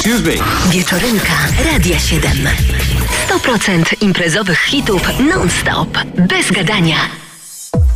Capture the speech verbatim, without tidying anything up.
Excuse me. Wieczorynka Radia siedem. sto procent imprezowych hitów non-stop. Bez gadania.